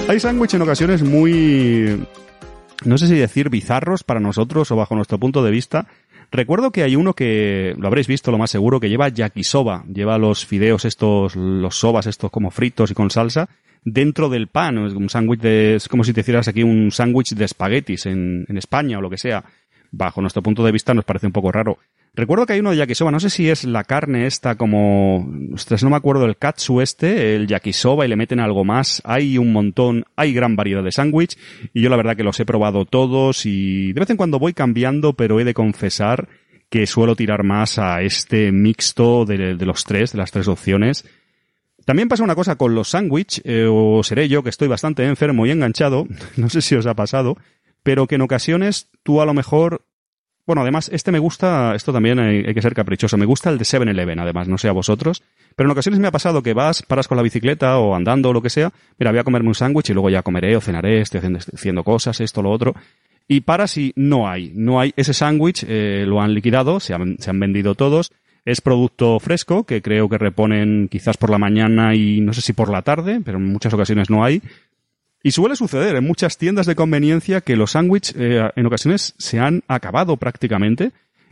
Hay sándwiches en ocasiones muy, no sé si decir bizarros para nosotros o bajo nuestro punto de vista. Recuerdo que hay uno que, lo habréis visto lo más seguro, que lleva yakisoba, lleva los fideos estos, los sobas estos como fritos y con salsa, dentro del pan. Un sándwich es como si te hicieras aquí un sándwich de espaguetis en España o lo que sea. Bajo nuestro punto de vista nos parece un poco raro. Recuerdo que hay uno de yakisoba, no sé si es la carne esta como, ostras, no me acuerdo, el katsu el yakisoba, y le meten algo más. Hay un montón, hay gran variedad de sándwich, y yo la verdad que los he probado todos, y de vez en cuando voy cambiando, pero he de confesar que suelo tirar más a este mixto de los tres, de las tres opciones. También pasa una cosa con los sándwich, o seré yo que estoy bastante enfermo y enganchado, no sé si os ha pasado, pero que en ocasiones tú a lo mejor... Bueno, además, me gusta, esto también hay que ser caprichoso, me gusta el de 7-Eleven, además, no sé a vosotros, pero en ocasiones me ha pasado que paras con la bicicleta o andando o lo que sea, mira, voy a comerme un sándwich y luego ya comeré o cenaré, estoy haciendo cosas, esto, lo otro, y paras y no hay ese sándwich, lo han liquidado, se han vendido todos, es producto fresco, que creo que reponen quizás por la mañana y no sé si por la tarde, pero en muchas ocasiones no hay. Y suele suceder en muchas tiendas de conveniencia que los sándwiches en ocasiones se han acabado prácticamente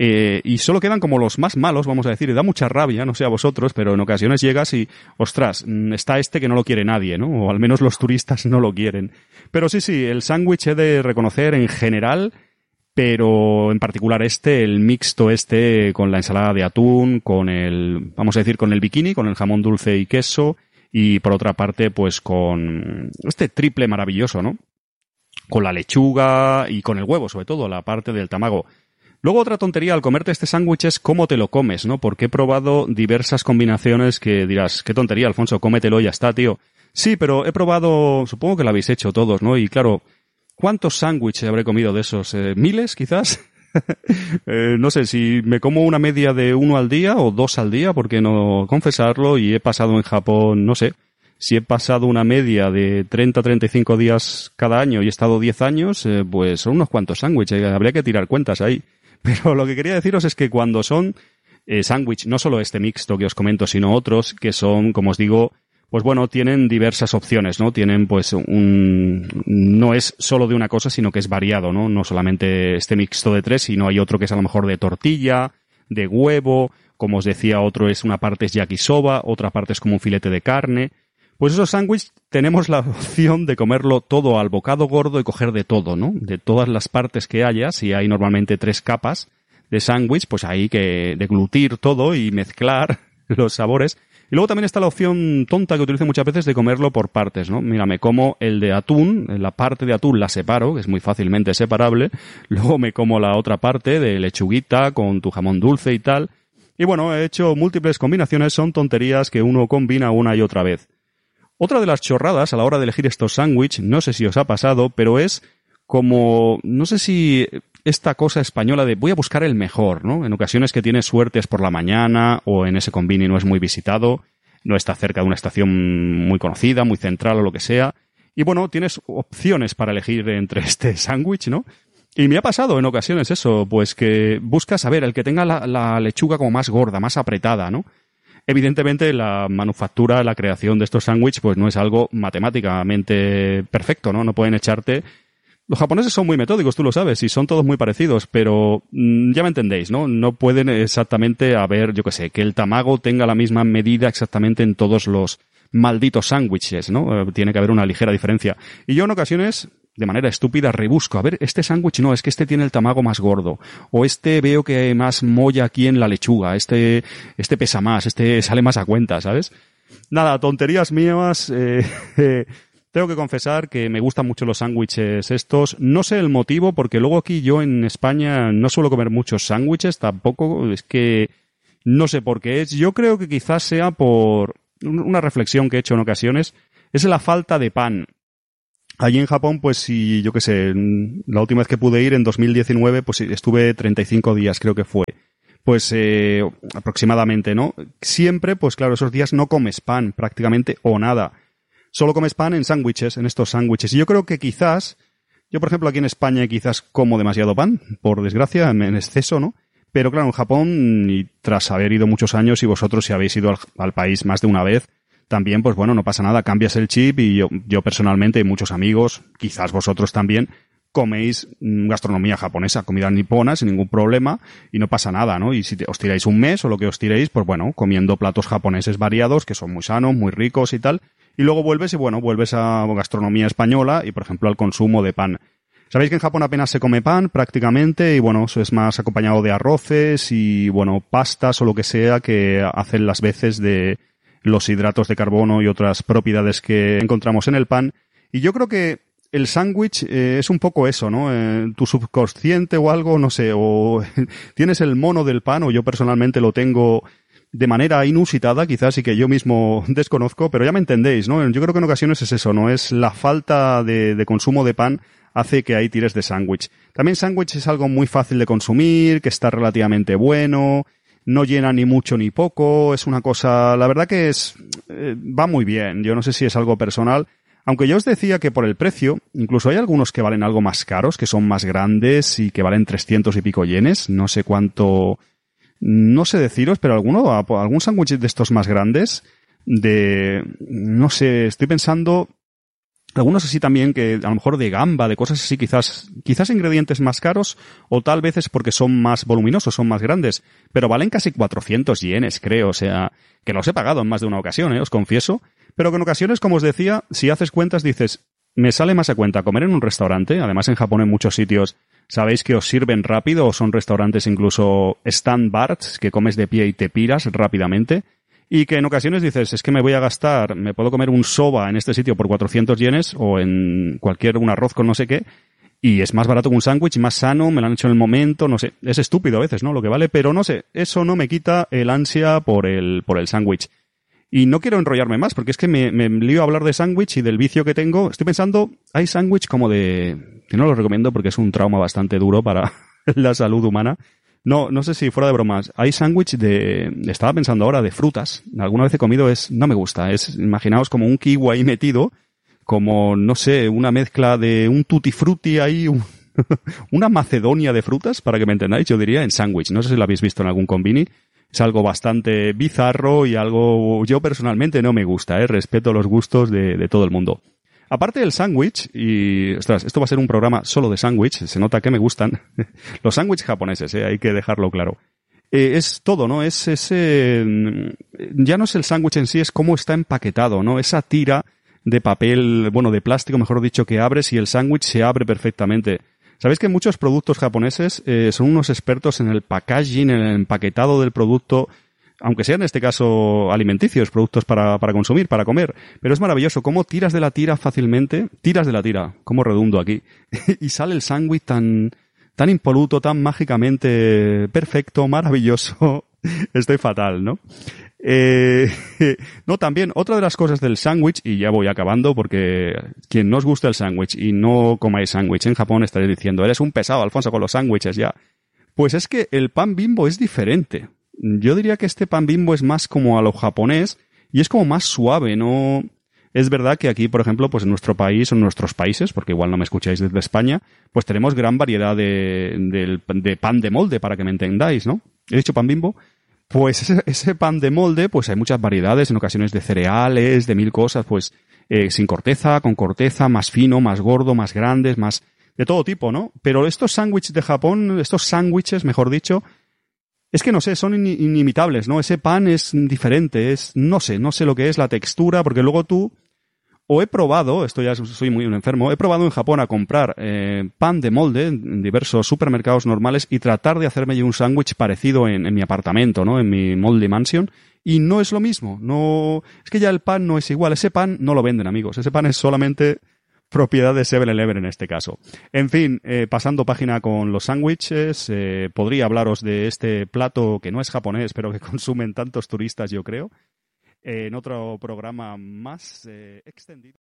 y solo quedan como los más malos, vamos a decir, y da mucha rabia, no sé a vosotros, pero en ocasiones llegas y, ostras, está este que no lo quiere nadie, ¿no? O al menos los turistas no lo quieren. Pero sí, el sándwich he de reconocer en general, pero en particular el mixto con la ensalada de atún, con vamos a decir, con el bikini, con el jamón dulce y queso, y por otra parte, pues con este triple maravilloso, ¿no? Con la lechuga y con el huevo, sobre todo, la parte del tamago. Luego otra tontería al comerte este sándwich es cómo te lo comes, ¿no? Porque he probado diversas combinaciones que dirás, qué tontería, Alfonso, cómetelo y ya está, tío. Sí, pero he probado, supongo que lo habéis hecho todos, ¿no? Y claro, ¿cuántos sándwiches habré comido de esos? ¿Miles, quizás? No sé, si me como una media de 1 al día o 2 al día, ¿por qué no confesarlo? Y he pasado en Japón, no sé, si he pasado una media de 30 a 35 días cada año y he estado 10 años, pues son unos cuantos sándwiches, habría que tirar cuentas ahí. Pero lo que quería deciros es que cuando son sándwich, no solo este mixto que os comento, sino otros que son, como os digo, pues bueno, tienen diversas opciones, ¿no? Tienen pues no es solo de una cosa, sino que es variado, ¿no? No solamente este mixto de 3, sino hay otro que es a lo mejor de tortilla, de huevo, como os decía, otro es una parte es yakisoba, otra parte es como un filete de carne. Pues esos sándwiches tenemos la opción de comerlo todo al bocado gordo y coger de todo, ¿no? De todas las partes que haya, si hay normalmente 3 capas de sándwich, pues hay que deglutir todo y mezclar los sabores. Y luego también está la opción tonta que utilizo muchas veces de comerlo por partes, ¿no? Mira, me como el de atún, la parte de atún la separo, que es muy fácilmente separable, luego me como la otra parte de lechuguita con tu jamón dulce y tal. Y bueno, he hecho múltiples combinaciones, son tonterías que uno combina una y otra vez. Otra de las chorradas a la hora de elegir estos sándwiches, no sé si os ha pasado, pero es como, no sé si esta cosa española de voy a buscar el mejor, ¿no? En ocasiones que tienes suerte es por la mañana o en ese convini no es muy visitado, no está cerca de una estación muy conocida, muy central o lo que sea. Y bueno, tienes opciones para elegir entre este sándwich, ¿no? Y me ha pasado en ocasiones eso, pues que buscas, a ver, el que tenga la lechuga como más gorda, más apretada, ¿no? Evidentemente, la manufactura, la creación de estos sándwiches, pues no es algo matemáticamente perfecto, ¿no? No pueden echarte... Los japoneses son muy metódicos, tú lo sabes, y son todos muy parecidos, pero ya me entendéis, ¿no? No pueden exactamente haber, yo qué sé, que el tamago tenga la misma medida exactamente en todos los malditos sándwiches, ¿no? Tiene que haber una ligera diferencia. Y yo en ocasiones, de manera estúpida, rebusco, a ver, este sándwich no, es que este tiene el tamago más gordo, o este veo que hay más molla aquí en la lechuga, este pesa más, este sale más a cuenta, ¿sabes? Nada, tonterías mías, tengo que confesar que me gustan mucho los sándwiches estos. No sé el motivo, porque luego aquí yo en España no suelo comer muchos sándwiches, tampoco, es que no sé por qué es. Yo creo que quizás sea por una reflexión que he hecho en ocasiones, es la falta de pan. Allí en Japón, pues sí, yo qué sé, la última vez que pude ir en 2019, pues estuve 35 días, creo que fue. Pues aproximadamente, ¿no? Siempre, pues claro, esos días no comes pan prácticamente o nada. Solo comes pan en sándwiches, en estos sándwiches. Y yo creo que quizás, yo por ejemplo aquí en España quizás como demasiado pan, por desgracia, en exceso, ¿no? Pero claro, en Japón, y tras haber ido muchos años, y vosotros si habéis ido al país más de una vez, también, pues bueno, no pasa nada, cambias el chip y yo personalmente y muchos amigos, quizás vosotros también, coméis gastronomía japonesa, comida nipona sin ningún problema y no pasa nada, ¿no? Y si os tiráis un mes o lo que os tiréis, pues bueno, comiendo platos japoneses variados que son muy sanos, muy ricos y tal, y luego vuelves a gastronomía española y, por ejemplo, al consumo de pan. Sabéis que en Japón apenas se come pan prácticamente y bueno, eso es más acompañado de arroces y bueno, pastas o lo que sea que hacen las veces de los hidratos de carbono y otras propiedades que encontramos en el pan. Y yo creo que el sándwich es un poco eso, ¿no? Tu subconsciente o algo, no sé, o tienes el mono del pan, o yo personalmente lo tengo de manera inusitada, quizás, y que yo mismo desconozco, pero ya me entendéis, ¿no? Yo creo que en ocasiones es eso, ¿no? Es la falta de consumo de pan hace que ahí tires de sándwich. También sándwich es algo muy fácil de consumir, que está relativamente bueno, no llena ni mucho ni poco, es una cosa, la verdad que va muy bien. Yo no sé si es algo personal. Aunque yo os decía que por el precio, incluso hay algunos que valen algo más caros, que son más grandes y que valen 300 y pico yenes. No sé cuánto, no sé deciros, pero algún sándwich de estos más grandes, no sé, estoy pensando, algunos así también que a lo mejor de gamba, de cosas así, quizás ingredientes más caros, o tal vez es porque son más voluminosos, son más grandes, pero valen casi 400 yenes, creo, o sea, que los he pagado en más de una ocasión, os confieso. Pero que en ocasiones, como os decía, si haces cuentas dices, me sale más a cuenta comer en un restaurante. Además, en Japón en muchos sitios sabéis que os sirven rápido o son restaurantes incluso stand bars que comes de pie y te piras rápidamente. Y que en ocasiones dices, es que me puedo comer un soba en este sitio por 400 yenes o en un arroz con no sé qué. Y es más barato que un sándwich, más sano, me lo han hecho en el momento, no sé. Es estúpido a veces, ¿no? Lo que vale, pero no sé, eso no me quita el ansia por el sándwich. Y no quiero enrollarme más, porque es que me lío a hablar de sándwich y del vicio que tengo. Estoy pensando, hay sándwich como que no lo recomiendo porque es un trauma bastante duro para la salud humana. No sé si fuera de bromas. Hay sándwich estaba pensando ahora, de frutas. Alguna vez he comido, no me gusta. Imaginaos como un kiwi ahí metido, como, no sé, una mezcla de un tutti frutti ahí, una macedonia de frutas, para que me entendáis, yo diría, en sándwich. No sé si lo habéis visto en algún convini. Es algo bastante bizarro y algo yo personalmente no me gusta, respeto los gustos de todo el mundo. Aparte del sándwich, y ostras, esto va a ser un programa solo de sándwich, se nota que me gustan los sándwiches japoneses, hay que dejarlo claro. Es todo, ¿no? Es ese, ya no es el sándwich en sí, es cómo está empaquetado, ¿no? Esa tira de papel, bueno, de plástico, mejor dicho, que abres y el sándwich se abre perfectamente. ¿Sabéis que muchos productos japoneses son unos expertos en el packaging, en el empaquetado del producto, aunque sean en este caso alimenticios, productos para consumir, para comer? Pero es maravilloso cómo tiras de la tira fácilmente, cómo redundo aquí, y sale el sándwich tan impoluto, tan mágicamente perfecto, maravilloso. Estoy fatal, ¿no? No, también, otra de las cosas del sándwich, y ya voy acabando porque quien no os gusta el sándwich y no comáis sándwich en Japón estaréis diciendo, eres un pesado, Alfonso, con los sándwiches ya. Pues es que el pan Bimbo es diferente. Yo diría que este pan Bimbo es más como a lo japonés y es como más suave, ¿no? Es verdad que aquí, por ejemplo, pues en nuestro país o en nuestros países, porque igual no me escucháis desde España, pues tenemos gran variedad de pan de molde, para que me entendáis, ¿no? He dicho pan Bimbo. Pues ese pan de molde, pues hay muchas variedades, en ocasiones de cereales, de mil cosas, pues sin corteza, con corteza, más fino, más gordo, más grandes, más de todo tipo, ¿no? Pero estos sándwiches de Japón, mejor dicho, es que no sé, son inimitables, ¿no? Ese pan es diferente, no sé lo que es la textura, porque luego he probado, esto ya soy muy un enfermo, he probado en Japón a comprar pan de molde en diversos supermercados normales y tratar de hacerme yo un sándwich parecido en mi apartamento, ¿no? En mi molde mansion, y no es lo mismo, es que ya el pan no es igual, ese pan no lo venden, amigos, ese pan es solamente propiedad de 7-Eleven en este caso. En fin, pasando página con los sándwiches, podría hablaros de este plato que no es japonés, pero que consumen tantos turistas, yo creo, en otro programa más extendido.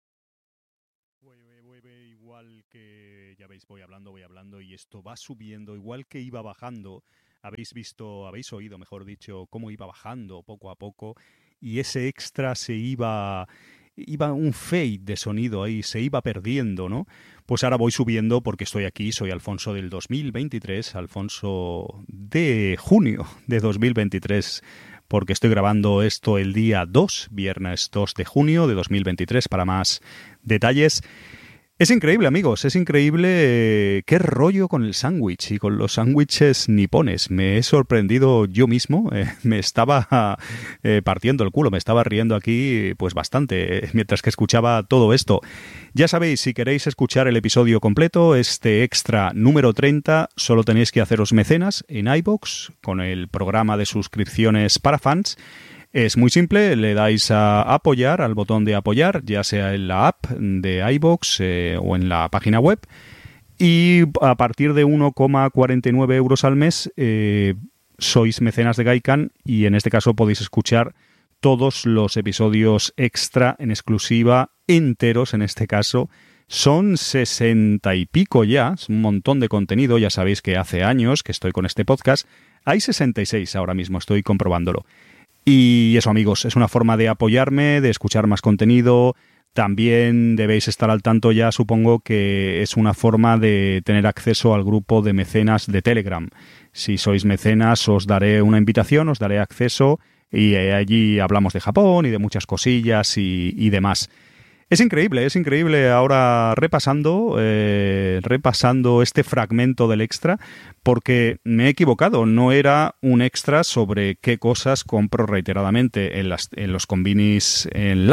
Igual que, ya veis, voy hablando y esto va subiendo, igual que iba bajando. Habéis oído, mejor dicho, cómo iba bajando poco a poco y ese extra iba un fade de sonido ahí, se iba perdiendo, ¿no? Pues ahora voy subiendo porque estoy aquí, soy Alfonso del 2023, Alfonso de junio de 2023. porque estoy grabando esto el día 2, viernes 2 de junio de 2023, para más detalles. Es increíble, amigos, es increíble qué rollo con el sándwich y con los sándwiches nipones. Me he sorprendido yo mismo, me estaba partiendo el culo, me estaba riendo aquí pues bastante mientras que escuchaba todo esto. Ya sabéis, si queréis escuchar el episodio completo, este extra número 30, solo tenéis que haceros mecenas en iVoox con el programa de suscripciones para fans. Es muy simple, le dais a apoyar, al botón de apoyar, ya sea en la app de iVoox o en la página web, y a partir de 1,49 euros al mes sois mecenas de Gaikan y en este caso podéis escuchar todos los episodios extra en exclusiva, enteros en este caso. Son 60 y pico ya, es un montón de contenido, ya sabéis que hace años que estoy con este podcast, hay 66 ahora mismo, estoy comprobándolo. Y eso, amigos, es una forma de apoyarme, de escuchar más contenido. También debéis estar al tanto ya, supongo que es una forma de tener acceso al grupo de mecenas de Telegram. Si sois mecenas os daré una invitación, os daré acceso y allí hablamos de Japón y de muchas cosillas y demás. Es increíble ahora repasando este fragmento del extra, porque me he equivocado, no era un extra sobre qué cosas compro reiteradamente en las combinis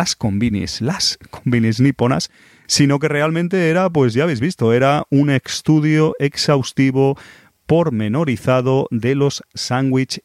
niponas, sino que realmente era, pues ya habéis visto, era un estudio exhaustivo pormenorizado de los sándwiches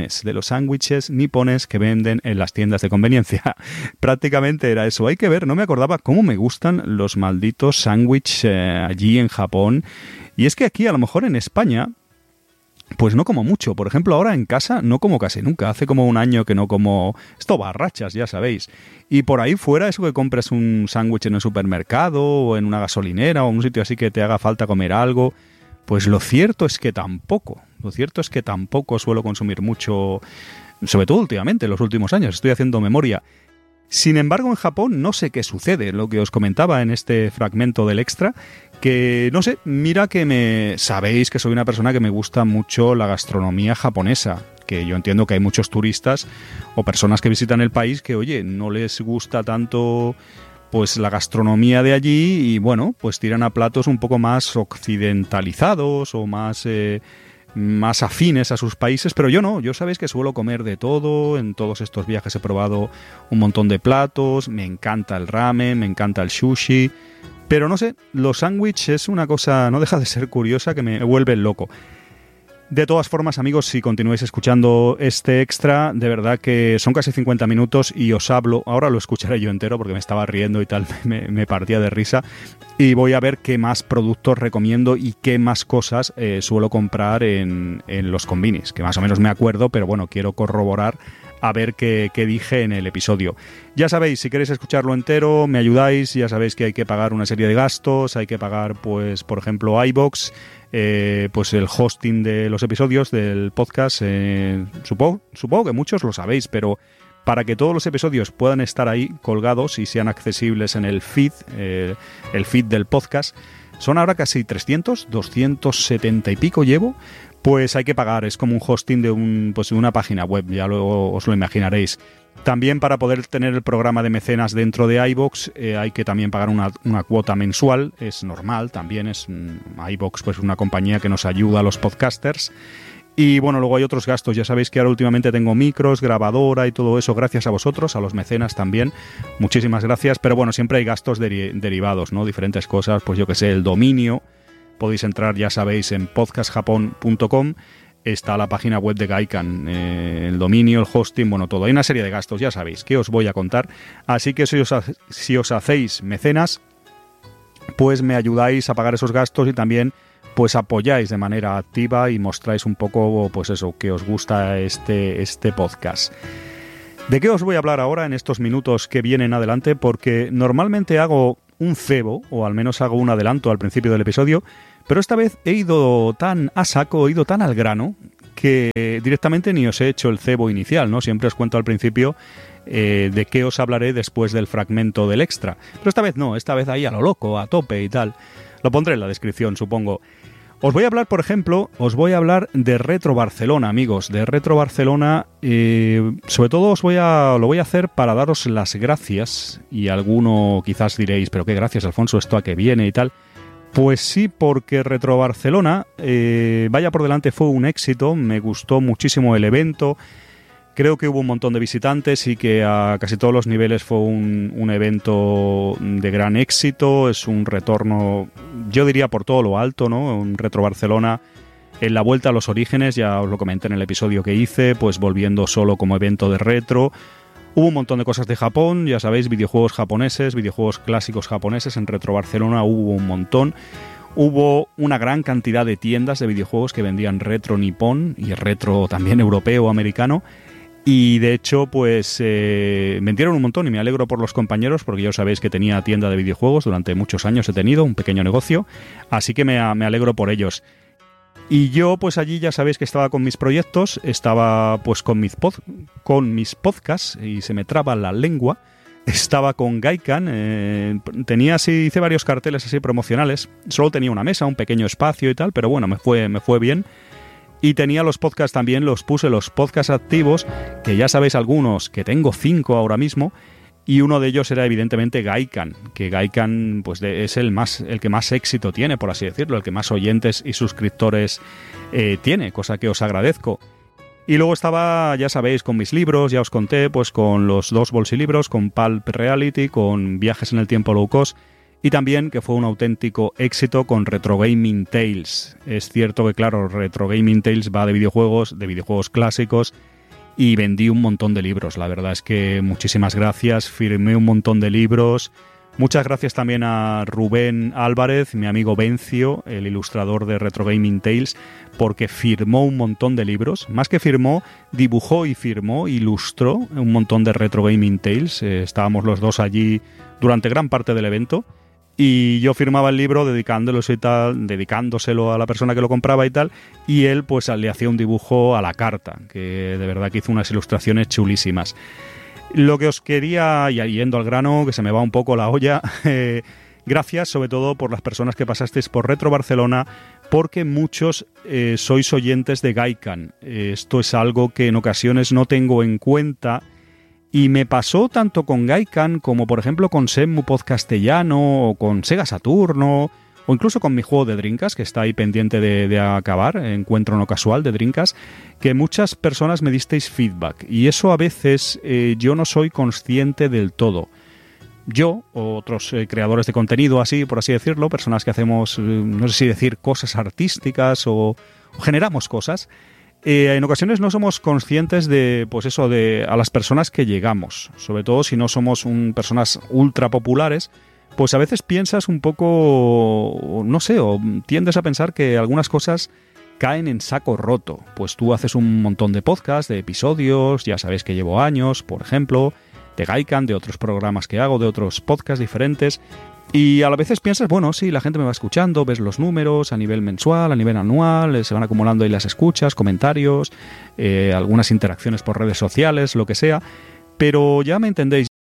nipones que venden en las tiendas de conveniencia. Prácticamente era eso. Hay que ver, no me acordaba cómo me gustan los malditos sándwiches allí en Japón. Y es que aquí, a lo mejor en España, pues no como mucho. Por ejemplo, ahora en casa no como casi nunca. Hace como un año que no como... Esto va a rachas, ya sabéis. Y por ahí fuera, eso que compres un sándwich en el supermercado o en una gasolinera o en un sitio así que te haga falta comer algo... Pues lo cierto es que tampoco suelo consumir mucho, sobre todo últimamente, en los últimos años, estoy haciendo memoria. Sin embargo, en Japón no sé qué sucede, lo que os comentaba en este fragmento del extra, que no sé, mira que sabéis que soy una persona que me gusta mucho la gastronomía japonesa, que yo entiendo que hay muchos turistas o personas que visitan el país que, oye, no les gusta tanto... pues la gastronomía de allí y bueno, pues tiran a platos un poco más occidentalizados o más afines a sus países, pero yo no, yo sabéis que suelo comer de todo, en todos estos viajes he probado un montón de platos, me encanta el ramen, me encanta el sushi, pero no sé, los sándwiches es una cosa, no deja de ser curiosa que me vuelve loco. De todas formas, amigos, si continuáis escuchando este extra, de verdad que son casi 50 minutos y os hablo, ahora lo escucharé yo entero porque me estaba riendo y tal, me partía de risa, y voy a ver qué más productos recomiendo y qué más cosas suelo comprar en los combinis, que más o menos me acuerdo, pero bueno, quiero corroborar a ver qué dije en el episodio. Ya sabéis, si queréis escucharlo entero, me ayudáis, ya sabéis que hay que pagar una serie de gastos, hay que pagar, pues, por ejemplo, iVoox, pues el hosting de los episodios del podcast, supongo que muchos lo sabéis, pero para que todos los episodios puedan estar ahí colgados y sean accesibles en el feed del podcast, son ahora casi 270 y pico llevo. Pues hay que pagar, es como un hosting de una página web, ya luego os lo imaginaréis. También para poder tener el programa de mecenas dentro de iVoox hay que también pagar una cuota mensual, es normal, también es iVoox, pues una compañía que nos ayuda a los podcasters. Y bueno, luego hay otros gastos, ya sabéis que ahora últimamente tengo micros, grabadora y todo eso, gracias a vosotros, a los mecenas también, muchísimas gracias, pero bueno, siempre hay gastos derivados, ¿no? Diferentes cosas, pues yo que sé, el dominio. Podéis entrar, ya sabéis, en podcastjapon.com, está la página web de Gaikan, el dominio, el hosting, bueno, todo. Hay una serie de gastos, ya sabéis, que os voy a contar. Así que si os hacéis mecenas, pues me ayudáis a pagar esos gastos y también pues apoyáis de manera activa y mostráis un poco, pues eso, que os gusta este podcast. ¿De qué os voy a hablar ahora en estos minutos que vienen adelante? Porque normalmente hago un cebo, o al menos hago un adelanto al principio del episodio, pero esta vez he ido tan a saco, he ido tan al grano, que directamente ni os he hecho el cebo inicial, ¿no? Siempre os cuento al principio de qué os hablaré después del fragmento del extra. Pero esta vez no, esta vez ahí a lo loco, a tope y tal. Lo pondré en la descripción, supongo. Os voy a hablar, por ejemplo, de Retro Barcelona, amigos, de Retro Barcelona. Sobre todo lo voy a hacer para daros las gracias, y alguno quizás diréis, pero qué gracias, Alfonso, esto a qué viene y tal. Pues sí, porque Retro Barcelona, vaya por delante, fue un éxito, me gustó muchísimo el evento. Creo que hubo un montón de visitantes y que a casi todos los niveles fue un evento de gran éxito. Es un retorno, yo diría, por todo lo alto, ¿no? Un Retro Barcelona en la vuelta a los orígenes, ya os lo comenté en el episodio que hice, pues volviendo solo como evento de retro. Hubo un montón de cosas de Japón, ya sabéis, videojuegos japoneses, videojuegos clásicos japoneses. En Retro Barcelona hubo un montón. Hubo una gran cantidad de tiendas de videojuegos que vendían retro nipón y retro también europeo o americano. Y de hecho, pues vendieron un montón y me alegro por los compañeros, porque ya sabéis que tenía tienda de videojuegos, durante muchos años he tenido un pequeño negocio, así que me alegro por ellos. Y yo pues allí ya sabéis que estaba con mis proyectos, estaba pues con mis podcasts, y se me traba la lengua, estaba con Gaikan, hice varios carteles así promocionales, solo tenía una mesa, un pequeño espacio y tal, pero bueno, me fue bien. Y tenía los podcasts también, puse los podcasts activos, que ya sabéis algunos, que tengo 5 ahora mismo, y uno de ellos era evidentemente Gaikan, que Gaikan pues es el que más éxito tiene, por así decirlo, el que más oyentes y suscriptores tiene, cosa que os agradezco. Y luego estaba, ya sabéis, con mis libros, ya os conté, pues con los 2 bolsilibros, con Pulp Reality, con Viajes en el Tiempo Low Cost, y también que fue un auténtico éxito con Retro Gaming Tales. Es cierto que, claro, Retro Gaming Tales va de videojuegos clásicos, y vendí un montón de libros. La verdad es que muchísimas gracias, firmé un montón de libros. Muchas gracias también a Rubén Álvarez, mi amigo Bencio, el ilustrador de Retro Gaming Tales, porque firmó un montón de libros. Más que firmó, dibujó y firmó, ilustró un montón de Retro Gaming Tales. Estábamos los dos allí durante gran parte del evento. Y yo firmaba el libro dedicándoselo a la persona que lo compraba y tal, y él pues le hacía un dibujo a la carta, que de verdad que hizo unas ilustraciones chulísimas. Lo que os quería, y yendo al grano, que se me va un poco la olla, gracias sobre todo por las personas que pasasteis por Retro Barcelona, porque muchos sois oyentes de Gaikan. Esto es algo que en ocasiones no tengo en cuenta. Y me pasó tanto con Gaikan como, por ejemplo, con Shenmue Podcastellano o con Sega Saturno, o incluso con mi juego de Dreamcast, que está ahí pendiente de acabar, Encuentro no casual de Dreamcast, que muchas personas me disteis feedback. Y eso a veces yo no soy consciente del todo. Yo, o otros creadores de contenido, así por así decirlo, personas que hacemos, no sé si decir, cosas artísticas o generamos cosas, en ocasiones no somos conscientes de, pues eso, de a las personas que llegamos, sobre todo si no somos personas ultra populares, pues a veces piensas un poco, no sé, o tiendes a pensar que algunas cosas caen en saco roto. Pues tú haces un montón de podcasts, de episodios, ya sabéis que llevo años, por ejemplo, de Gaikan, de otros programas que hago, de otros podcasts diferentes. Y a veces piensas, bueno, sí, la gente me va escuchando, ves los números a nivel mensual, a nivel anual, se van acumulando ahí las escuchas, comentarios, algunas interacciones por redes sociales, lo que sea, pero ya me entendéis,